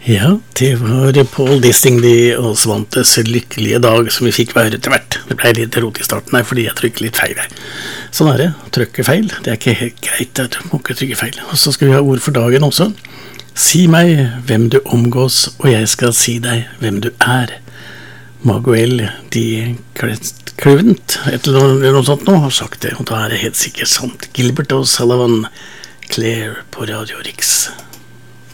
Ja, det var Paul Distingley og Svantes lykkelige dag som vi fikk være etter hvert. Det ble litt rot i starten her, fordi jeg trykket litt feil her. Sånn er det, trykke feil, det er ikke helt greit, du må ikke trykke feil. Og så skal vi ha ord for dagen også. Si meg hvem du omgås, og jeg skal si deg hvem du er. Maguel de Crevent, et eller noe sånt nå, har sagt det, og da er det helt sikkert sant. Gilbert og Sullivan, Claire på Radio Rix.